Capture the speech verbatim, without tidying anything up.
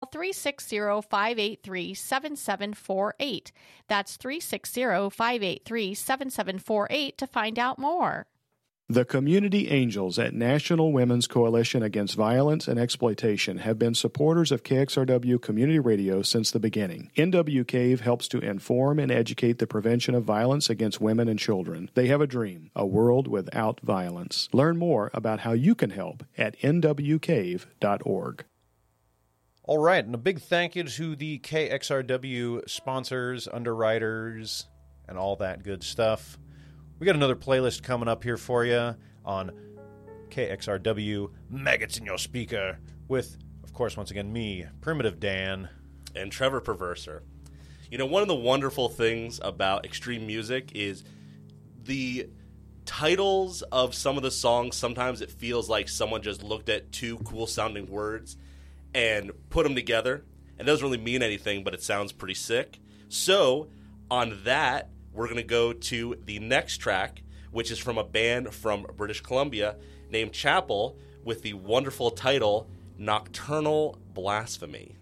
three six zero, five eight three, seven seven four eight. That's three six zero, five eight three, seven seven four eight to find out more. The Community Angels at National Women's Coalition Against Violence and Exploitation have been supporters of K X R W Community Radio since the beginning. N W CAVE helps to inform and educate the prevention of violence against women and children. They have a dream, a world without violence. Learn more about how you can help at N W cave dot org. All right, and a big thank you to the K X R W sponsors, underwriters, and all that good stuff. We got another playlist coming up here for you on K X R W Maggots in Your Speaker with, of course, once again, me, Primitive Dan. And Trevor Perverser. You know, one of the wonderful things about extreme music is the titles of some of the songs. Sometimes it feels like someone just looked at two cool-sounding words and put them together. It doesn't really mean anything, but it sounds pretty sick. So, on that, we're going to go to the next track, which is from a band from British Columbia named Chapel with the wonderful title Nocturnal Blasphemy.